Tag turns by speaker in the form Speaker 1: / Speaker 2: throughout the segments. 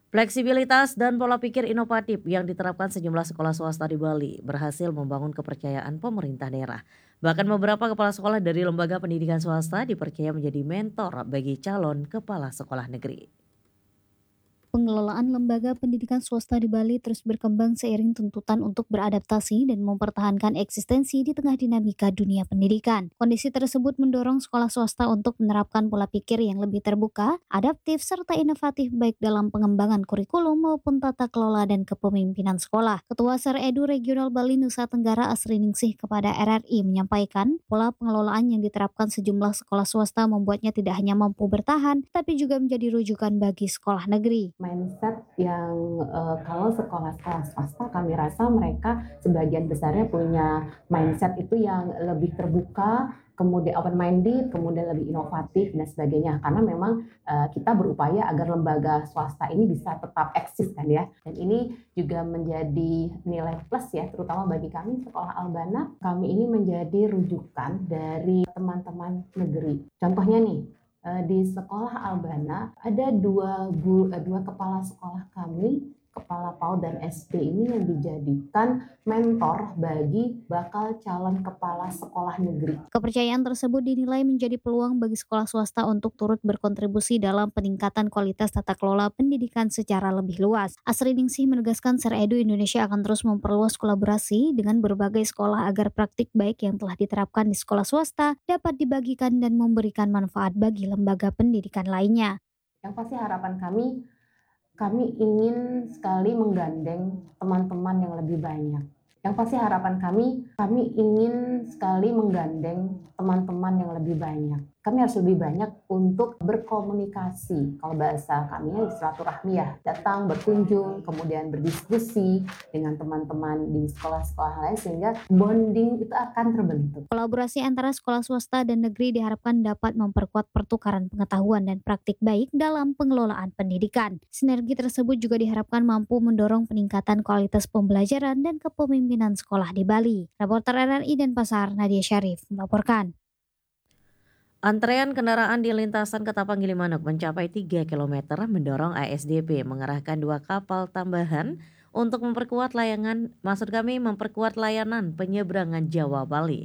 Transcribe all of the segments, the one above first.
Speaker 1: Fleksibilitas dan pola pikir inovatif yang diterapkan sejumlah sekolah swasta di Bali berhasil membangun kepercayaan pemerintah daerah. Bahkan beberapa kepala sekolah dari lembaga pendidikan swasta dipercaya menjadi mentor bagi calon kepala sekolah negeri.
Speaker 2: Pengelolaan lembaga pendidikan swasta di Bali terus berkembang seiring tuntutan untuk beradaptasi dan mempertahankan eksistensi di tengah dinamika dunia pendidikan. Kondisi tersebut mendorong sekolah swasta untuk menerapkan pola pikir yang lebih terbuka, adaptif, serta inovatif baik dalam pengembangan kurikulum maupun tata kelola dan kepemimpinan sekolah. Ketua Seredu Regional Bali Nusa Tenggara Asriningsih kepada RRI menyampaikan, pola pengelolaan yang diterapkan sejumlah sekolah swasta membuatnya tidak hanya mampu bertahan, tapi juga menjadi rujukan bagi sekolah negeri.
Speaker 3: Mindset yang, kalau sekolah-sekolah swasta kami rasa mereka sebagian besarnya punya mindset itu yang lebih terbuka, kemudian open minded, kemudian lebih inovatif dan sebagainya. Karena memang, kita berupaya agar lembaga swasta ini bisa tetap eksis kan ya, dan ini juga menjadi nilai plus ya, terutama bagi kami Sekolah Albana, kami ini menjadi rujukan dari teman-teman negeri. Contohnya nih, di Sekolah Albana ada dua kepala sekolah kami, kepala PAUD dan SD ini yang dijadikan mentor bagi bakal calon kepala sekolah negeri.
Speaker 2: Kepercayaan tersebut dinilai menjadi peluang bagi sekolah swasta untuk turut berkontribusi dalam peningkatan kualitas tata kelola pendidikan secara lebih luas. Asriningsih menegaskan Seredu Indonesia akan terus memperluas kolaborasi dengan berbagai sekolah agar praktik baik yang telah diterapkan di sekolah swasta dapat dibagikan dan memberikan manfaat bagi lembaga pendidikan lainnya.
Speaker 3: Yang pasti harapan kami ingin sekali menggandeng teman-teman yang lebih banyak. Yang pasti harapan kami ingin sekali menggandeng teman-teman yang lebih banyak. Kami harus lebih banyak untuk berkomunikasi. Kalau bahasa kami ya silaturahmi ya, datang, berkunjung, kemudian berdiskusi dengan teman-teman di sekolah-sekolah lain sehingga bonding itu akan terbentuk.
Speaker 2: Kolaborasi antara sekolah swasta dan negeri diharapkan dapat memperkuat pertukaran pengetahuan dan praktik baik dalam pengelolaan pendidikan. Sinergi tersebut juga diharapkan mampu mendorong peningkatan kualitas pembelajaran dan kepemimpinan sekolah di Bali. Reporter RRI Denpasar, Nadia Syarif, melaporkan.
Speaker 1: Antrean kendaraan di lintasan Ketapang Gilimanuk mencapai 3 kilometer mendorong ASDP mengerahkan dua kapal tambahan untuk memperkuat layanan penyeberangan Jawa Bali.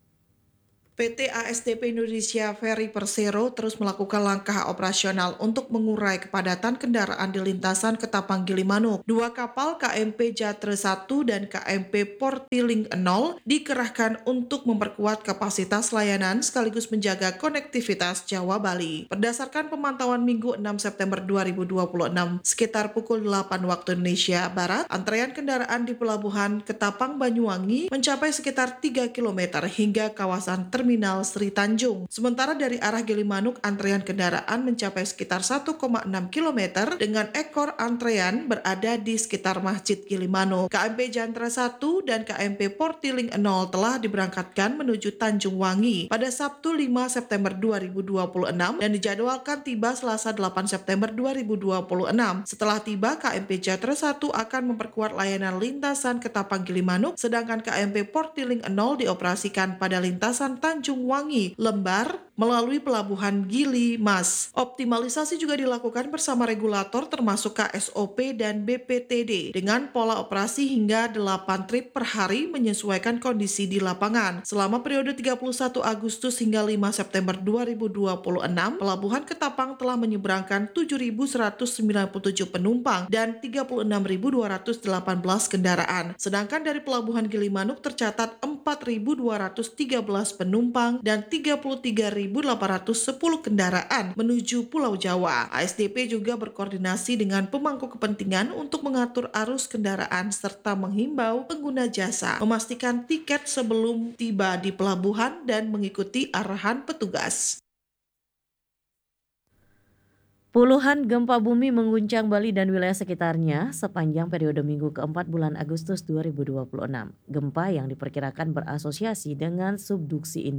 Speaker 4: PT ASDP Indonesia Ferry Persero terus melakukan langkah operasional untuk mengurai kepadatan kendaraan di lintasan Ketapang Gilimanuk. Dua kapal KMP Jatre 1 dan KMP Portiling 0 dikerahkan untuk memperkuat kapasitas layanan sekaligus menjaga konektivitas Jawa Bali. Berdasarkan pemantauan Minggu 6 September 2026, sekitar pukul 8 waktu Indonesia Barat, antrean kendaraan di pelabuhan Ketapang Banyuwangi mencapai sekitar 3 km hingga kawasan Terminal Sri Tanjung. Sementara dari arah Gilimanuk, antrean kendaraan mencapai sekitar 1,6 km dengan ekor antrean berada di sekitar Masjid Gilimanuk. KMP Jantra 1 dan KMP Portiling 0 telah diberangkatkan menuju Tanjung Wangi pada Sabtu 5 September 2026 dan dijadwalkan tiba Selasa 8 September 2026. Setelah tiba, KMP Jatra 1 akan memperkuat layanan lintasan Ketapang Gilimanuk, sedangkan KMP Portiling 0 dioperasikan pada lintasan Tanjung Wangi, Lembar, melalui pelabuhan Gili Mas. Optimalisasi juga dilakukan bersama regulator termasuk KSOP dan BPTD dengan pola operasi hingga 8 trip per hari menyesuaikan kondisi di lapangan. Selama periode 31 Agustus hingga 5 September 2026, Pelabuhan Ketapang telah menyeberangkan 7.197 penumpang dan 36.218 kendaraan. Sedangkan dari Pelabuhan Gilimanuk tercatat 4.213 penumpang dan 33.810 kendaraan menuju Pulau Jawa. ASDP juga berkoordinasi dengan pemangku kepentingan untuk mengatur arus kendaraan serta menghimbau pengguna jasa memastikan tiket sebelum tiba di pelabuhan dan mengikuti arahan petugas.
Speaker 1: Puluhan gempa bumi mengguncang Bali dan wilayah sekitarnya sepanjang periode minggu keempat bulan Agustus 2026. Gempa yang diperkirakan berasosiasi dengan subduksi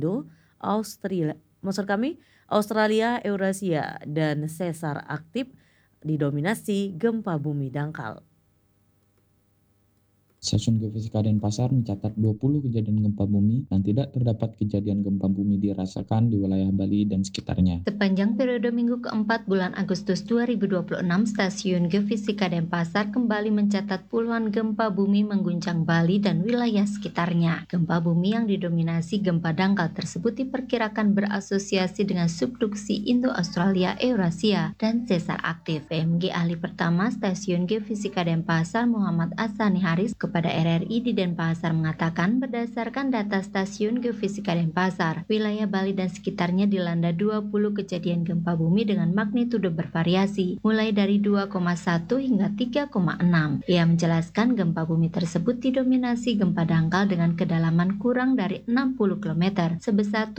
Speaker 1: Australia, Eurasia, dan sesar aktif didominasi gempa bumi dangkal.
Speaker 5: Stasiun Geofisika Denpasar mencatat 20 kejadian gempa bumi dan tidak terdapat kejadian gempa bumi dirasakan di wilayah Bali dan sekitarnya.
Speaker 6: Sepanjang periode minggu keempat bulan Agustus 2026, Stasiun Geofisika Denpasar kembali mencatat puluhan gempa bumi mengguncang Bali dan wilayah sekitarnya. Gempa bumi yang didominasi gempa dangkal tersebut diperkirakan berasosiasi dengan subduksi Indo-Australia Eurasia dan sesar aktif. PMG ahli pertama Stasiun Geofisika Denpasar Muhammad Asani Haris kepada RRI di Denpasar mengatakan berdasarkan data Stasiun Geofisika Denpasar, wilayah Bali dan sekitarnya dilanda 20 kejadian gempa bumi dengan magnitudo bervariasi, mulai dari 2,1 hingga 3,6. Ia menjelaskan gempa bumi tersebut didominasi gempa dangkal dengan kedalaman kurang dari 60 km, sebesar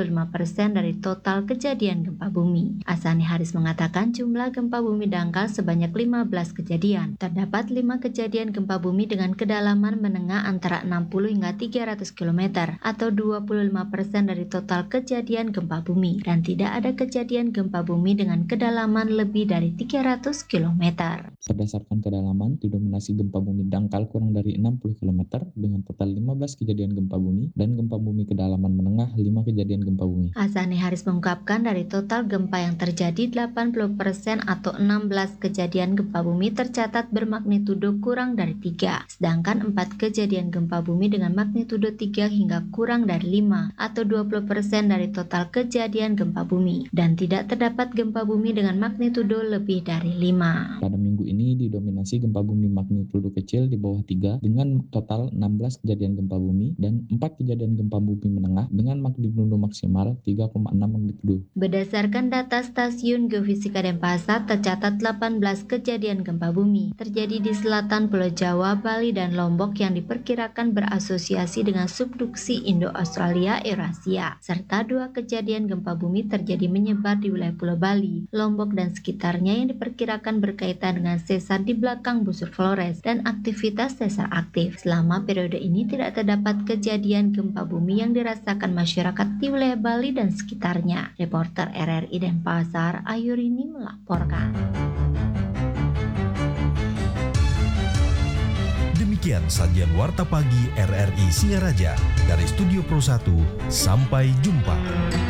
Speaker 6: 75% dari total kejadian gempa bumi. Asani Haris mengatakan jumlah gempa bumi dangkal sebanyak 15 kejadian. Terdapat 5 kejadian gempa bumi dengan kedalaman menengah antara 60 hingga 300 km atau 25% dari total kejadian gempa bumi, dan tidak ada kejadian gempa bumi dengan kedalaman lebih dari 300 km.
Speaker 5: Berdasarkan kedalaman, didominasi gempa bumi dangkal kurang dari 60 km dengan total 15 kejadian gempa bumi dan gempa bumi kedalaman menengah 5 kejadian gempa bumi.
Speaker 6: Asani Haris mengungkapkan dari total gempa yang terjadi 80% atau 16 kejadian gempa bumi tercatat bermagnitudo kurang dari 3, sedangkan 4 kejadian gempa bumi dengan magnitudo 3 hingga kurang dari 5 atau 20% dari total kejadian gempa bumi, dan tidak terdapat gempa bumi dengan magnitudo lebih dari 5.
Speaker 5: Pada minggu ini didominasi gempa bumi magnitudo kecil di bawah 3 dengan total 16 kejadian gempa bumi dan 4 kejadian gempa bumi menengah dengan magnitudo maksimal 3,6 magnitudo.
Speaker 6: Berdasarkan data Stasiun Geofisika Denpasar, tercatat 18 kejadian gempa bumi terjadi di selatan Pulau Jawa, Bali, dan Lombok yang diperkirakan berasosiasi dengan subduksi Indo-Australia Eurasia, serta 2 kejadian gempa bumi terjadi menyebar di wilayah Pulau Bali, Lombok, dan sekitarnya yang diperkirakan berkaitan dengan sesar di belakang busur Flores dan aktivitas sesar aktif. Selama periode ini tidak terdapat kejadian gempa bumi yang dirasakan masyarakat di wilayah Bali dan sekitarnya. Reporter RRI Denpasar, Ayurini melaporkan.
Speaker 7: Demikian sajian Warta Pagi RRI Singaraja. Dari Studio Pro 1, sampai jumpa.